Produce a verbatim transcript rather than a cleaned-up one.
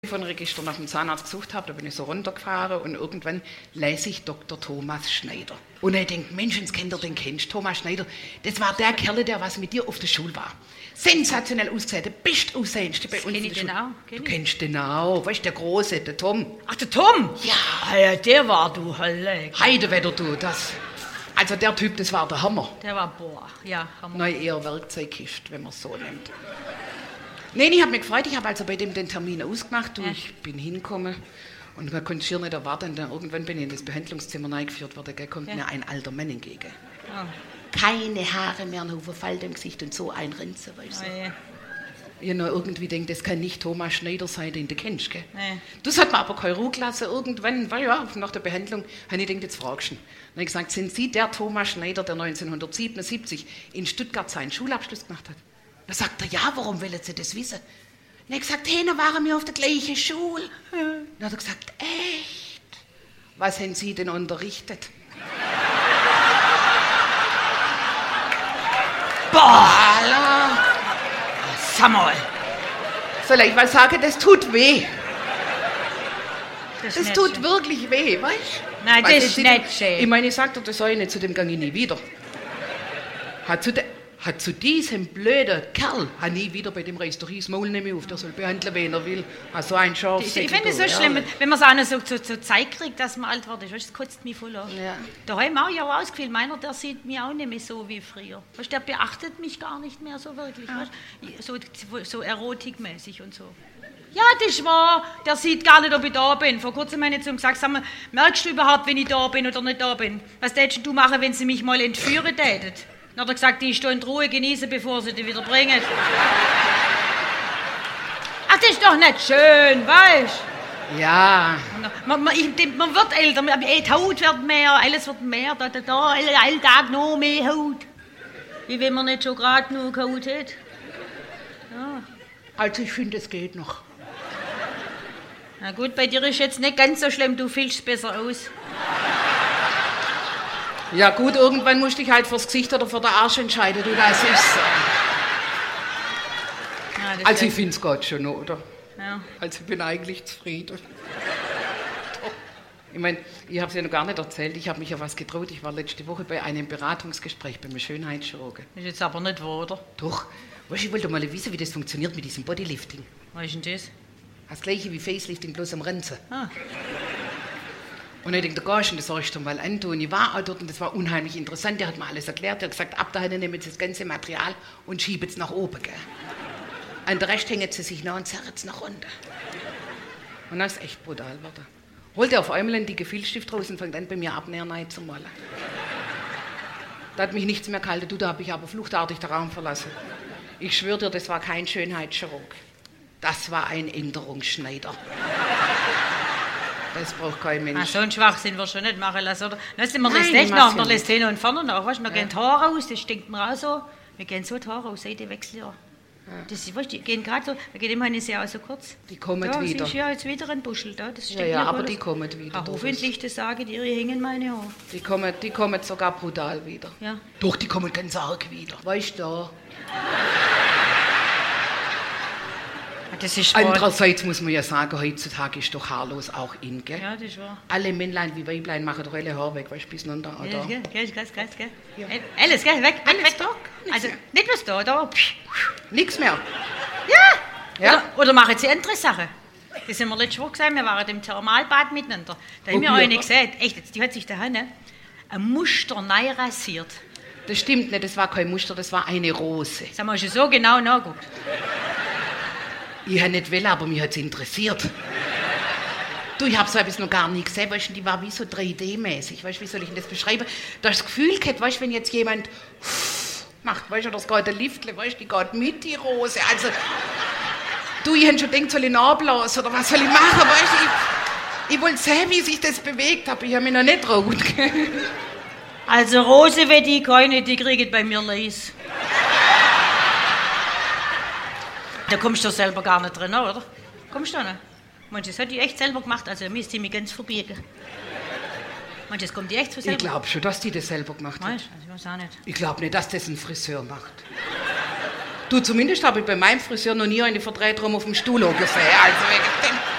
von Register nach dem Zahnarzt gesucht habe, da bin ich so runtergefahren und irgendwann lese ich Doktor Thomas Schneider. Und ich denke, Menschenskinder, den kennst du, Thomas Schneider, das war der Kerl, der was mit dir auf der Schule war. Sensationell ausgesehen, der best aussehendste bei uns in der Schule. Auch, kenn du kennst den auch, weißt du, der Große, der Tom. Ach, der Tom? Ja. Ah, ja, der war du, Halle. Heidewetter, du, das. Also der Typ, das war der Hammer. Der war, boah, ja, Hammer. Neu eher Werkzeugkiste, wenn man es so nennt. Nein, ich habe mich gefreut, ich habe also bei dem den Termin ausgemacht, du, ja. Ich bin hingekommen und man konnte schier nicht erwarten, dann irgendwann bin ich in das Behandlungszimmer reingeführt worden, da kommt ja. mir ein alter Mann entgegen. Oh. Keine Haare mehr, ein Haufen Falten im Gesicht und so ein Rinse, weißt du. Oh, ja. Ich noch irgendwie denke, das kann nicht Thomas Schneider sein, den du kennst, gell? Nee. Das hat mir aber keine Ruhe gelassen. Irgendwann, weil ja, nach der Behandlung, habe ich gedacht, jetzt fragst du ihn. Dann habe ich gesagt, sind Sie der Thomas Schneider, der neunzehnhundertsiebenundsiebzig in Stuttgart seinen Schulabschluss gemacht hat? Da sagt er, ja, warum wollen Sie das wissen? Dann habe ich gesagt, hey, dann waren wir auf der gleichen Schule. Dann hat er gesagt, echt? Was haben Sie denn unterrichtet? Boah! Sag mal. Soll ich mal sagen, das tut weh. Das, das tut schön. Wirklich weh, weißt du? Nein, das ist nicht schön. Ich meine, ich sagte, das soll ich nicht, zu dem gange ich nie wieder. Hat zu, de, hat zu diesem blöden Kerl, hat nie wieder bei dem Reiß doch das Maul nicht mehr auf, der soll behandeln, wen er will. Hat so ein Schaf. Ich, ich finde es so schlimm, ja. Wenn man es auch noch so zur so Zeit kriegt, dass man alt wird. Das kotzt mich voll an. Ja. Da habe ich mir auch ja ausgefallen. Meiner, der sieht mich auch nicht mehr so wie früher. Weißt, der beachtet mich gar nicht mehr so wirklich. Ja. So, so erotikmäßig und so. Ja, das ist wahr. Der sieht gar nicht, ob ich da bin. Vor kurzem habe ich zu ihm gesagt, sag mal, merkst du überhaupt, wenn ich da bin oder nicht da bin? Was tätest du machen, wenn sie mich mal entführen tätet? Dann hat er gesagt, ich stehe in Ruhe genieße, bevor sie die wieder bringen. Ach, das ist doch nicht schön, weißt du? Ja. Man, man, ich, man wird älter, die Haut wird mehr, alles wird mehr, da, da, da, jeden Tag noch mehr Haut. Wie wenn man nicht schon gerade nur Haut hat. Ja. Also ich finde, es geht noch. Na gut, bei dir ist jetzt nicht ganz so schlimm, du fühlst besser aus. Ja gut, irgendwann musst du dich halt fürs Gesicht oder für den Arsch entscheiden, du, das ist so. Ja, das also ich finde es Gott schon, oder? Ja. Also ich bin eigentlich zufrieden. Ich meine, ich habe es ja noch gar nicht erzählt, ich habe mich ja was getraut. Ich war letzte Woche bei einem Beratungsgespräch beim Schönheitschirurgen. Ist jetzt aber nicht wahr, oder? Doch. Weißt du, ich wollte mal wissen, wie das funktioniert mit diesem Bodylifting. Was ist denn das? Das gleiche wie Facelifting, bloß am Renzen. Ah. Und ich denke, da gehst du das erste Mal an. Und ich war auch dort und das war unheimlich interessant. Der hat mir alles erklärt. Der hat gesagt, ab dahin nehmen Sie das ganze Material und schieben es nach oben. Gell? An der Rest hängen Sie sich nach und zerren es nach unten. Und das ist echt brutal geworden. Holt er auf einmal einen dicken Filzstift raus und fängt an, bei mir Abnäher rein zu malen. Da hat mich nichts mehr gehalten. Du, da habe ich aber fluchtartig den Raum verlassen. Ich schwöre dir, das war kein Schönheitschirurg. Das war ein Änderungsschneider. Das braucht kein Mensch. Ach, so einen Schwachsinn wirst du nicht machen lassen, oder? Lass man das nicht nach, man lässt hin und vorne nach. Weißt, wir ja. gehen die Haare raus, das stinkt mir auch so. Wir gehen so die Haare raus, Seitewechsel, ja. Ja. Das, weißt, die gehen gerade so, wir gehen immerhin sehr so kurz. Die kommen da, wieder. Das ist ja jetzt wieder ein Buschel da. Das ja, ja, aber die kommen wieder. Ach, hoffentlich, das sagen die, hier hängen meine Haare. Die kommen, die kommen sogar brutal wieder. Ja. Doch, die kommen ganz arg wieder. Weißt du, da. Das ist Andererseits muss man ja sagen, heutzutage ist doch haarlos auch in, gell? Ja, das ist wahr. Alle Männlein wie Weiblein machen doch alle Haare weg, weißt du, bis runter. Ja, da. Gell, gell, gell, gell, gell. Ja. Alles, gell, weg, alles weg. Da, also, nicht was da, da. Nichts mehr. Ja. ja. Oder, oder machen sie andere Sachen. Das haben wir letzte Woche gesagt, wir waren im Thermalbad miteinander. Da haben wir eine gesehen, echt, die hat sich da ein Muster neu rasiert. Das stimmt nicht, das war kein Muster, das war eine Rose. Das haben wir schon so genau nachgeguckt. Ich habe nicht will, aber mich hat es interessiert. Du, ich habe so etwas noch gar nie gesehen, weißt du, die war wie so drei D-mäßig, weißt du, wie soll ich denn das beschreiben? Da hast das Gefühl gehabt, weißt du, wenn jetzt jemand macht, weißt du, oder es geht ein Liftle, weißt du, die geht mit, die Rose, also, du, ich habe schon gedacht, soll ich nachblasen oder was soll ich machen, weißt du, ich, ich wollte sehen, wie sich das bewegt, aber ich habe mich noch nicht traut. Also Rose will die keine, die kriegt bei mir Leis. Da kommst du selber gar nicht drin, oder? Kommst du nicht? Meinst du, das hat die echt selber gemacht? Also, mir ist die mir ganz verbiegen. Meinst du, das kommt die echt so selber? Ich glaube schon, dass die das selber gemacht hat. Meinst du? Also, ich weiß auch nicht. Ich glaube nicht, dass das ein Friseur macht. Du, zumindest habe ich bei meinem Friseur noch nie eine Verdrehung auf dem Stuhl gesehen. Also,